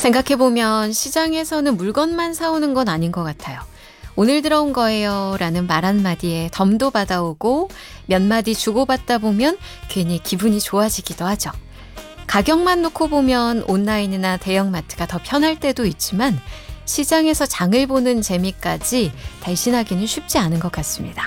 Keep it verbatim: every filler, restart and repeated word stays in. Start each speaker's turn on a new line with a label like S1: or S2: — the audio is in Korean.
S1: 생각해보면 시장에서는 물건만 사오는 건 아닌 것 같아요. 오늘 들어온 거예요 라는 말 한마디에 덤도 받아오고 몇 마디 주고받다 보면 괜히 기분이 좋아지기도 하죠. 가격만 놓고 보면 온라인이나 대형마트가 더 편할 때도 있지만 시장에서 장을 보는 재미까지 대신하기는 쉽지 않은 것 같습니다.